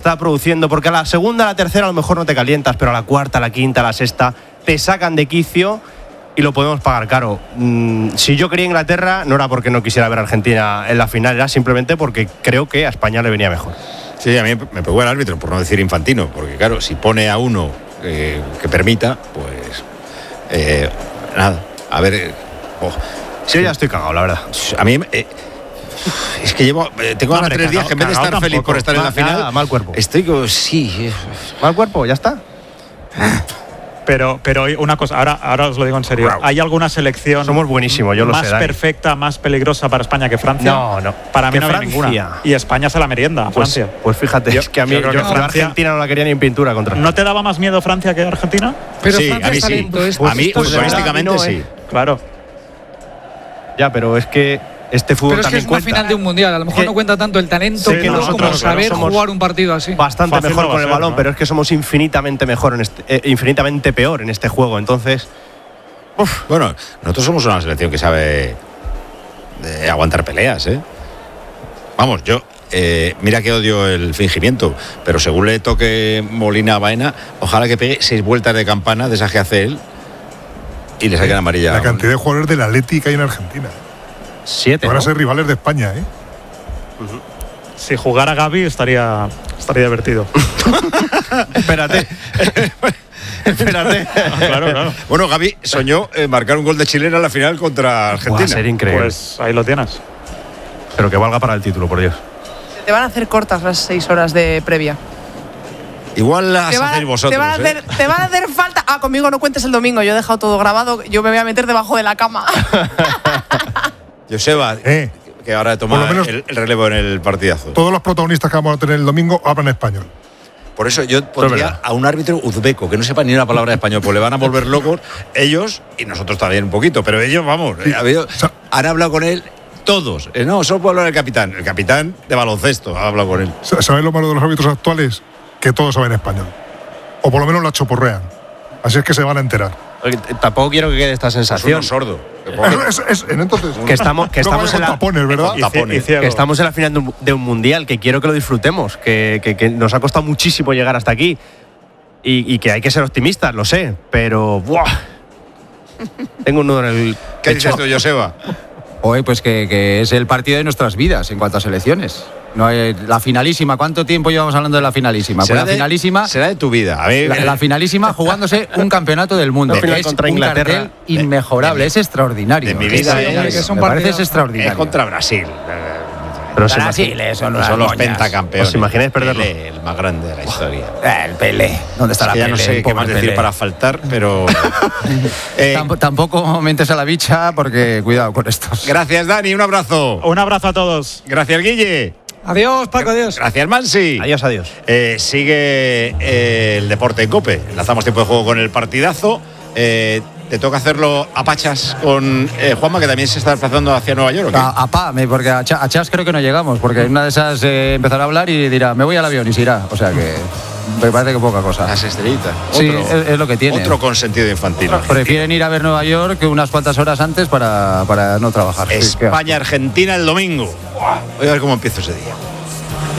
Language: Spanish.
está produciendo, porque a la segunda, a la tercera a lo mejor no te calientas, pero a la cuarta, a la quinta, a la sexta te sacan de quicio y lo podemos pagar caro. Si yo quería Inglaterra, no era porque no quisiera ver a Argentina en la final, era simplemente porque creo que a España le venía mejor. Sí, a mí me pegó el árbitro, por no decir Infantino, porque claro, si pone a uno que permita, pues nada, a ver. Sí, ya estoy cagado, la verdad. A mí es que tengo ahora 3 días que en vez de estar feliz por estar en la final, mal cuerpo. Estoy como, sí. Mal cuerpo, ya está. Pero una cosa, ahora os lo digo en serio. ¿Hay alguna selección somos buenísimos, yo lo sé, más Dani, perfecta, más peligrosa para España que Francia? No. Para mí que no hay Francia. ninguna. Y España se la merienda, Francia. Pues fíjate, es que a mí yo creo que Francia, Argentina no la quería ni en pintura contra. ¿No te daba más miedo Francia que Argentina? Pero sí, Francia a mí es talento, sí. A mí, futbolísticamente sí. Claro. Ya, pero es que este fútbol pero es que también es una cuenta. final de un mundial, a lo mejor no cuenta tanto el talento que como nosotros saber somos jugar un partido así. Bastante Fácil mejor no va con a el ser, balón, ¿no? pero es que somos infinitamente mejor infinitamente peor en este juego, entonces. Bueno, nosotros somos una selección que sabe aguantar peleas, ¿eh? Vamos, yo mira que odio el fingimiento, pero según le toque Molina a Baena, ojalá que pegue 6 vueltas de campana de esas que hace él y le saquen amarilla. La cantidad de jugadores del Atleti que hay en Argentina. 7, Van a ¿no? ser rivales de España, ¿eh? Si jugara Gavi estaría divertido. Espérate. Claro. Bueno, Gavi soñó marcar un gol de chilena en la final contra Argentina. Va a ser increíble. Pues ahí lo tienes. Pero que valga para el título, por Dios. Te van a hacer cortas las 6 horas de previa. Igual las hacéis vosotros. Te van a hacer falta. Conmigo no cuentes el domingo. Yo he dejado todo grabado. Yo me voy a meter debajo de la cama. Joseba, que ahora toma el relevo en el partidazo. Todos los protagonistas que vamos a tener el domingo hablan español. Por eso yo pondría a un árbitro uzbeco que no sepa ni una palabra de español, pues le van a volver locos ellos y nosotros también un poquito, pero ellos, vamos, han hablado con él todos. No, solo puedo hablar el capitán de baloncesto ha hablado con él. ¿Sabes lo malo de los árbitros actuales? Que todos saben español. O por lo menos la choporrean. Así es que se van a enterar. Tampoco quiero que quede esta sensación. Es sordo. Entonces, que estamos en la tapones, ¿verdad? Que estamos en la final de un mundial, que quiero que lo disfrutemos, que nos ha costado muchísimo llegar hasta aquí y que hay que ser optimistas, lo sé, pero ¡buah! Tengo un nudo en el ¿Qué pecho. dices tú, Joseba? Oye, pues que es el partido de nuestras vidas en cuanto a selecciones. No hay, la finalísima, ¿cuánto tiempo llevamos hablando de la finalísima? Pues la finalísima será de tu vida. A ver, la finalísima jugándose un campeonato del mundo. Final es contra un Inglaterra. cartel inmejorable, es extraordinario. de mi vida me parece extraordinario. es contra Brasil. Pero Brasil, eso no son las los moñas. pentacampeones. ¿Os imagináis perderlo? Pelé, el más grande de la historia. El Pelé. ¿Dónde está Es la que ya Pelé? no sé qué más decir para faltar, pero Tampoco mentes a la bicha porque cuidado con estos. gracias, Dani, un abrazo. Un abrazo a todos. Gracias, Guille. Adiós, Paco, adiós. Gracias, Mansi. Adiós. Sigue el deporte en COPE. Enlazamos tiempo de juego con el partidazo. Te toca hacerlo a pachas con Juanma, que también se está desplazando hacia Nueva York. ¿O qué? A PAM, porque a Chas creo que no llegamos, porque una de esas empezará a hablar y dirá, me voy al avión y se irá. O sea que me parece que poca cosa. Las estrellitas. Sí, es lo que tiene. Otro consentido infantil. Prefieren ir a ver Nueva York unas cuantas horas antes para no trabajar. España-Argentina el domingo. Voy a ver cómo empiezo ese día.